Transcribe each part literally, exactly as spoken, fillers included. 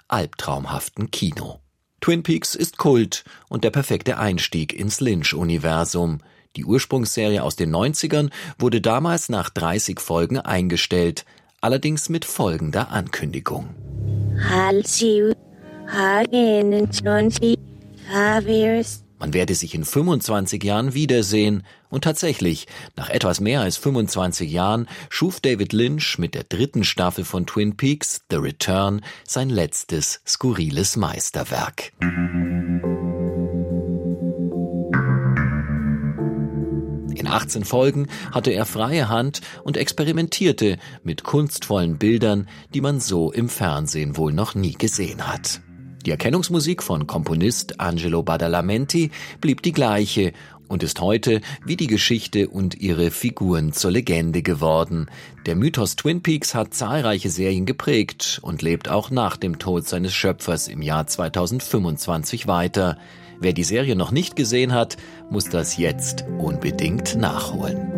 albtraumhaften Kino. Twin Peaks ist Kult und der perfekte Einstieg ins Lynch-Universum. Die Ursprungsserie aus den neunzigern wurde damals nach dreißig Folgen eingestellt, allerdings mit folgender Ankündigung. I'll see you again in twenty-five years. Man werde sich in fünfundzwanzig Jahren wiedersehen. Und tatsächlich, nach etwas mehr als fünfundzwanzig Jahren schuf David Lynch mit der dritten Staffel von Twin Peaks, The Return, sein letztes skurriles Meisterwerk. In achtzehn Folgen hatte er freie Hand und experimentierte mit kunstvollen Bildern, die man so im Fernsehen wohl noch nie gesehen hat. Die Erkennungsmusik von Komponist Angelo Badalamenti blieb die gleiche und ist heute wie die Geschichte und ihre Figuren zur Legende geworden. Der Mythos Twin Peaks hat zahlreiche Serien geprägt und lebt auch nach dem Tod seines Schöpfers im Jahr zweitausendfünfundzwanzig weiter. Wer die Serie noch nicht gesehen hat, muss das jetzt unbedingt nachholen.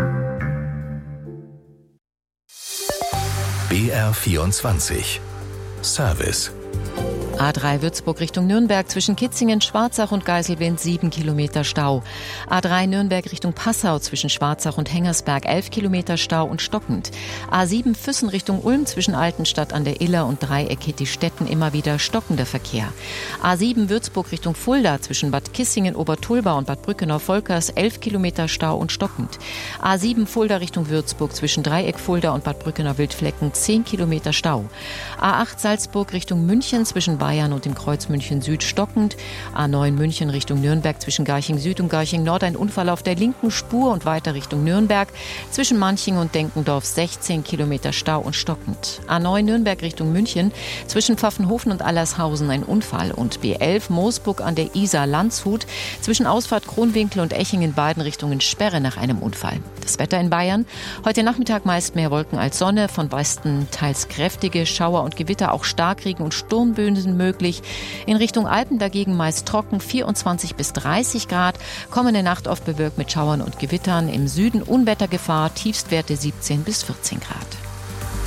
B R vierundzwanzig Service. A drei Würzburg Richtung Nürnberg zwischen Kitzingen, Schwarzach und Geiselwind sieben Kilometer Stau. A drei Nürnberg Richtung Passau zwischen Schwarzach und Hengersberg elf Kilometer Stau und stockend. A sieben Füssen Richtung Ulm zwischen Altenstadt an der Iller und Dreieck Hittistetten immer wieder stockender Verkehr. A sieben Würzburg Richtung Fulda zwischen Bad Kissingen, Obertulba und Bad Brückenau-Volkers elf Kilometer Stau und stockend. A sieben Fulda Richtung Würzburg zwischen Dreieck Fulda und Bad Brückenau-Wildflecken zehn Kilometer Stau. A acht Salzburg Richtung München zwischen Bayern und dem Kreuz München Süd stockend. A neun München Richtung Nürnberg zwischen Garching Süd und Garching Nord ein Unfall auf der linken Spur und weiter Richtung Nürnberg. Zwischen Manching und Denkendorf sechzehn Kilometer Stau und stockend. A neun Nürnberg Richtung München zwischen Pfaffenhofen und Allershausen ein Unfall und B elf Moosburg an der Isar Landshut zwischen Ausfahrt Kronwinkel und Eching in beiden Richtungen Sperre nach einem Unfall. Das Wetter in Bayern: heute Nachmittag meist mehr Wolken als Sonne, von Westen teils kräftige Schauer und Gewitter, auch Starkregen und Sturmböen möglich. In Richtung Alpen dagegen meist trocken, vierundzwanzig bis dreißig Grad. Kommende Nacht oft bewölkt mit Schauern und Gewittern. Im Süden Unwettergefahr, Tiefstwerte siebzehn bis vierzehn Grad.